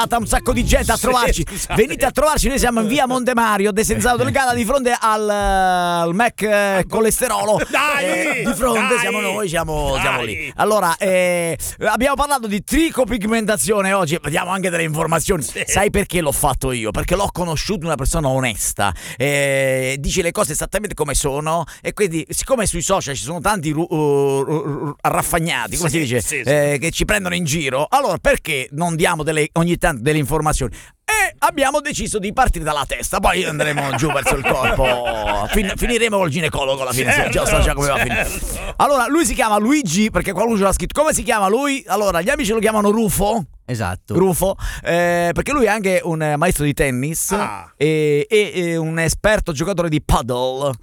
un sacco di gente a trovarci. Venite a trovarci, noi siamo in via Monte Mario, Desenzano Delicata, di fronte al Mac Colesterolo. Dai! Di fronte Dai! siamo noi, siamo lì. Allora, abbiamo parlato di tricopigmentazione oggi, vediamo anche delle informazioni. Sai perché l'ho fatto io? Perché l'ho conosciuto una persona onesta, dice le cose esattamente come sono, e quindi siccome sui social ci sono tanti raffagnati, come si dice, che ci prendono in giro, allora perché non diamo ogni tanto delle informazioni? E abbiamo deciso di partire dalla testa, poi andremo giù verso il corpo, finiremo col ginecologo alla fine, già come va a finire. Allora, lui si chiama Luigi, perché qualcuno ce l'ha scritto. Come si chiama lui? Allora, gli amici lo chiamano Rufo. Esatto. Rufo, perché lui è anche un maestro di tennis e un esperto giocatore di paddle.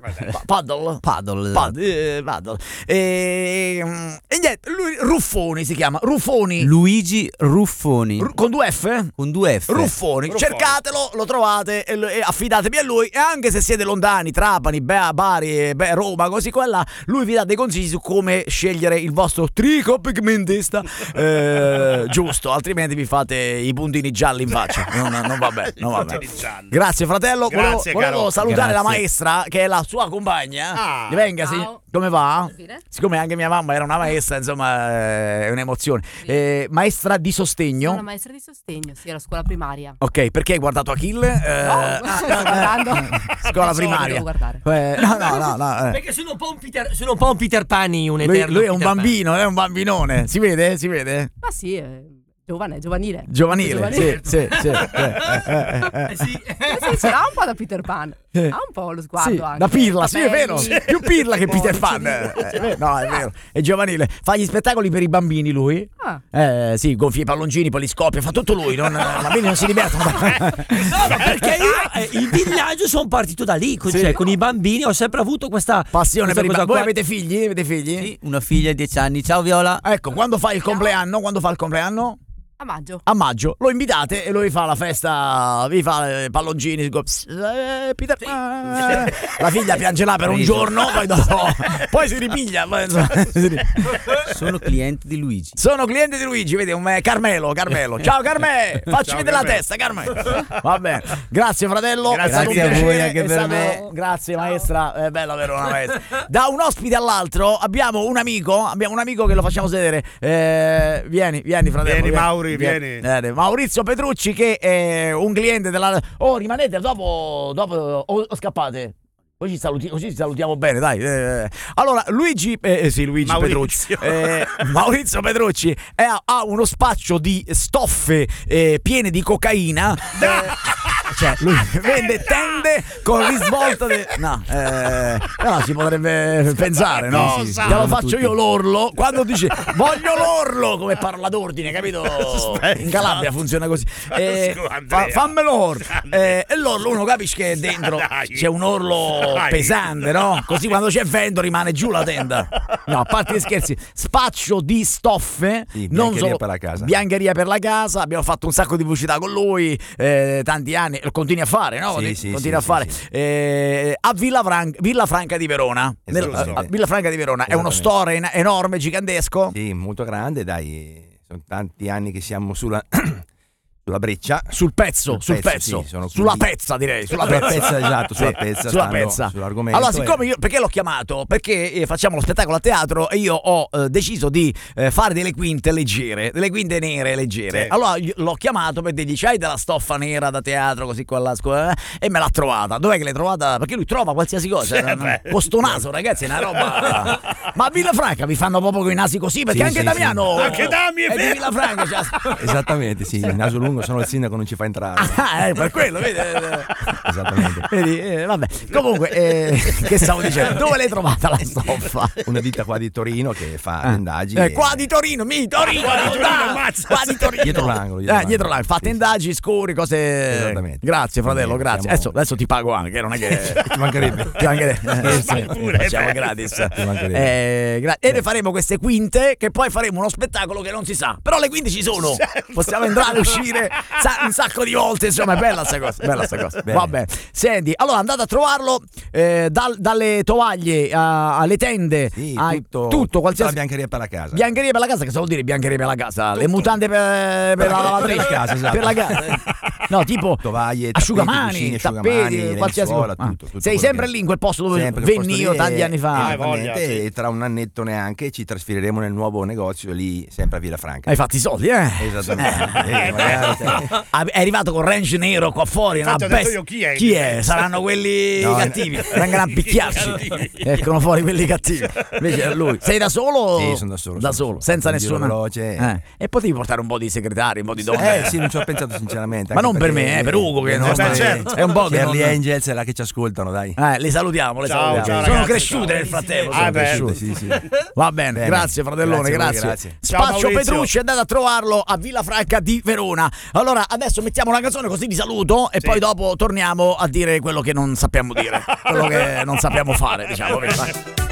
E niente, lui Ruffoni si chiama. Ruffoni. Luigi Ruffoni. Con 2 F? Con 2 F. Ruffoni. Cercatelo, lo trovate e affidatevi a lui. E anche se siete lontani, Trapani, Bari, Roma, così qua, lui vi dà dei consigli su come scegliere il vostro tricopigmentista giusto, altrimenti vi fate i puntini gialli in faccia. Non va bene. Grazie fratello. Volevo salutare la maestra, che è la sua compagna. Venga, come va? Siccome anche mia mamma era una maestra, insomma, è un'emozione. Maestra di sostegno. Sono una maestra di sostegno, sì, alla scuola primaria. Ok, perché hai guardato Achille? Sto guardando. Scuola primaria. No. Perché sono un po' un Peter Pan, un eterno. Lui è un bambino, è un bambinone. Si vede? Ma sì, giovanile. Sì. Sì, ha un po' da Peter Pan. Ha un po' lo sguardo anche. Da pirla, sì, è vero. Più pirla che Peter Pan. No, è vero. È giovanile. Fa gli spettacoli per i bambini lui. Sì, gonfia i palloncini, poi li scoppia, fa tutto lui. I bambini non si divertono. No, perché io il villaggio sono partito da lì, cioè, con i bambini ho sempre avuto questa passione per i bambini. Voi avete figli? Sì, una figlia di 10 anni. Ciao Viola. Ecco, quando fa il compleanno? A maggio lo invitate e lui fa la festa, vi fa palloncini, Peter Pan. La figlia piangerà per un giorno, poi si ripiglia. Sono cliente di Luigi. Vedi, un Carmelo. Ciao Carmè, facci vedere la testa, Carmè. Va bene, grazie fratello. Grazie a voi anche per me. Grazie maestra, è bello avere una maestra. Da un ospite all'altro abbiamo un amico che lo facciamo sedere. Vieni fratello. Vieni Mauri. Vieni. Maurizio Petrucci, che è un cliente della. Rimanete dopo o scappate? Così ci salutiamo bene, dai. Allora, Luigi Petrucci. Maurizio Petrucci ha uno spaccio di stoffe piene di cocaina. Cioè, lui vende tende con risvolta no, si potrebbe pensare, no? Te lo faccio io l'orlo. Quando dice voglio l'orlo, come parola d'ordine, capito? In Calabria funziona così. Fammelo orlo. E l'orlo, uno capisce che dentro c'è un orlo pesante, no? Così quando c'è vento rimane giù la tenda. No, a parte gli scherzi, spaccio di stoffe, non solo per la casa. Biancheria per la casa. Abbiamo fatto un sacco di pubblicità con lui, tanti anni. Lo continui a fare, no? Continui a fare. A Villa Franca di Verona. Villa Franca di Verona è uno store enorme, gigantesco. Sì, molto grande, dai. Sono tanti anni che siamo sulla breccia, sul pezzo, sì, sulla pezza, direi, sulla pezza, esatto, sulla pezza. Sull'argomento. Allora, siccome io, perché l'ho chiamato? Perché facciamo lo spettacolo a teatro e io ho deciso di fare delle quinte leggere, delle quinte nere leggere. Sì. Allora l'ho chiamato per dirgli: c'hai della stoffa nera da teatro così qua là, e me l'ha trovata. Dov'è che l'hai trovata? Perché lui trova qualsiasi cosa. Posto naso, ragazzi, è una roba. Ma a Villa Franca vi fanno proprio con i nasi così? Perché anche Damiano, anche Dami è di Villa Franca. Esattamente, sì, il naso lungo. Sono il sindaco, non ci fa entrare. Per quello, vedi? Esattamente. Vedi, vabbè. Comunque, che stavo dicendo? Dove l'hai trovata la stoffa? Una ditta qua di Torino che fa indagini. Qua di Torino, qua di Torino. Dietro l'angolo. Dietro l'angolo. Fate indagini, scuri, cose. Esattamente. Grazie, fratello, grazie. Adesso ti pago anche, non è che. Ci mancherebbe. Facciamo gratis. E ne faremo queste quinte, che poi faremo uno spettacolo che non si sa. Però le quinte ci sono. Possiamo entrare e uscire. un sacco di volte, insomma, è bella sta cosa. Bene. Va bene. Senti, allora andate a trovarlo dalle tovaglie alle tende, Sì, tutto qualsiasi. la biancheria per la casa. Biancheria per la casa, che cosa vuol dire biancheria per la casa? Le mutande per la lavatrice, per la casa, esatto. per la casa. No, tipo Tovaglie, asciugamani, tappeti, qualsiasi lenzuola, cosa. tutto Sei quello sempre che- lì in quel posto dove Sempre quel posto venni io lì tanti anni fa. esattamente, e tra un annetto neanche ci trasferiremo nel nuovo negozio lì, sempre a Villafranca. Hai fatto i soldi, Esattamente. Magari- È arrivato con range nero qua fuori. Infatti una ho detto bestia. io Chi è? Saranno quelli No, cattivi. Vengono a picchiarci. Escono fuori quelli cattivi. Invece è lui. Sei da solo? Sì, sono da solo. Da solo, senza Un giro nessuna. veloce. E potevi portare un po' di segretari, un po' di donne. Sì, non ci ho pensato sinceramente. Ma anche non per perché- me, per Ugo che non sta. certo. È un po' che Charlie non. Angels è là che ci ascoltano, dai. Li salutiamo, Ciao, salutiamo. ciao, Sono ragazzi, cresciute ciao. nel frattempo. Ah, sono beh. cresciute. Sì, sì. Va bene, grazie fratellone, Grazie a voi, grazie. grazie. Ciao, Spazio Maurizio. Petrucci, andate a trovarlo a Villafranca di Verona. Allora, adesso mettiamo una canzone così vi saluto e poi dopo torniamo a dire quello che non sappiamo dire, quello che non sappiamo fare, diciamo. Vai.